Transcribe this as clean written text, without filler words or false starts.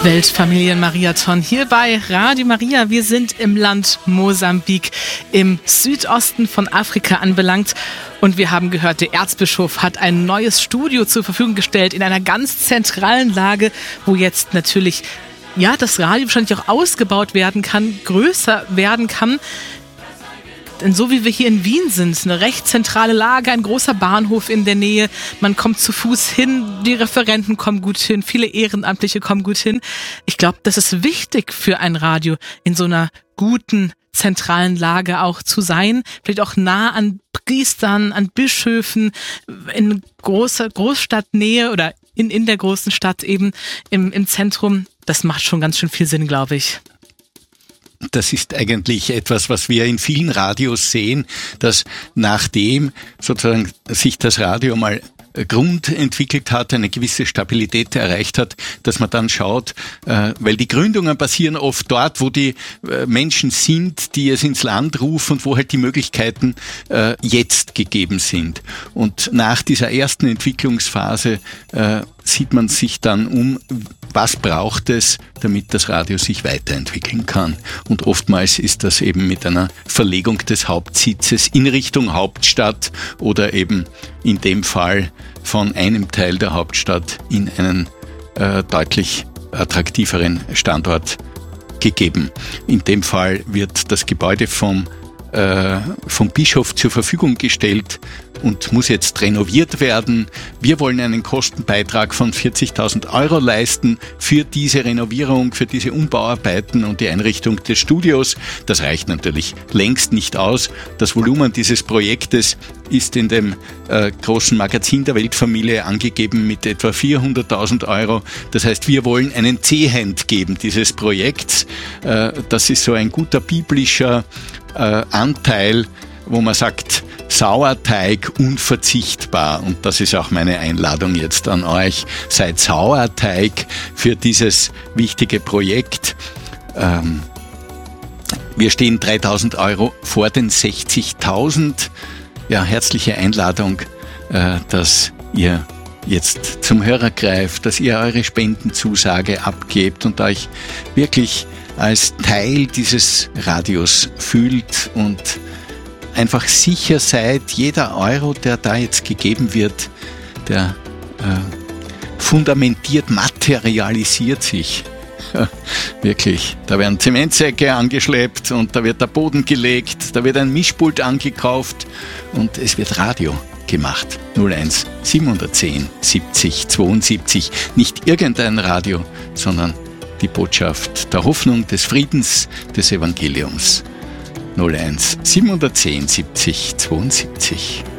Weltfamilienmarathon hier bei Radio Maria. Wir sind im Land Mosambik, im Südosten von Afrika anbelangt. Und wir haben gehört, der Erzbischof hat ein neues Studio zur Verfügung gestellt in einer ganz zentralen Lage, wo jetzt natürlich das Radio wahrscheinlich auch ausgebaut werden kann, größer werden kann. Denn so wie wir hier in Wien sind, eine recht zentrale Lage, ein großer Bahnhof in der Nähe, man kommt zu Fuß hin, die Referenten kommen gut hin, viele Ehrenamtliche kommen gut hin. Ich glaube, das ist wichtig für ein Radio, in so einer guten, zentralen Lage auch zu sein, vielleicht auch nah an Priestern, an Bischöfen, in großer Großstadtnähe oder in der großen Stadt eben im Zentrum. Das macht schon ganz schön viel Sinn, glaube ich. Das ist eigentlich etwas, was wir in vielen Radios sehen, dass nachdem sozusagen sich das Radio mal Grund entwickelt hat, eine gewisse Stabilität erreicht hat, dass man dann schaut, weil die Gründungen passieren oft dort, wo die Menschen sind, die es ins Land rufen und wo halt die Möglichkeiten jetzt gegeben sind. Und nach dieser ersten Entwicklungsphase sieht man sich dann um, was braucht es, damit das Radio sich weiterentwickeln kann. Und oftmals ist das eben mit einer Verlegung des Hauptsitzes in Richtung Hauptstadt oder eben in dem Fall von einem Teil der Hauptstadt in einen deutlich attraktiveren Standort gegeben. In dem Fall wird das Gebäude vom Bischof zur Verfügung gestellt und muss jetzt renoviert werden. Wir wollen einen Kostenbeitrag von 40.000 Euro leisten für diese Renovierung, für diese Umbauarbeiten und die Einrichtung des Studios. Das reicht natürlich längst nicht aus. Das Volumen dieses Projektes ist in dem großen Magazin der Weltfamilie angegeben mit etwa 400.000 Euro. Das heißt, wir wollen einen C-Hand geben dieses Projekts. Das ist so ein guter biblischer Anteil, wo man sagt, Sauerteig unverzichtbar. Und das ist auch meine Einladung jetzt an euch. Seid Sauerteig für dieses wichtige Projekt. Wir stehen 3.000 Euro vor den 60.000. Ja, herzliche Einladung, dass ihr jetzt zum Hörer greift, dass ihr eure Spendenzusage abgebt und euch wirklich als Teil dieses Radios fühlt und einfach sicher seid, jeder Euro, der da jetzt gegeben wird, der fundamentiert, materialisiert sich. Wirklich. Da werden Zementsäcke angeschleppt und da wird der Boden gelegt, da wird ein Mischpult angekauft und es wird Radio gemacht. 01 710 70 72. Nicht irgendein Radio, sondern die Botschaft der Hoffnung, des Friedens, des Evangeliums. 01 710 70 72.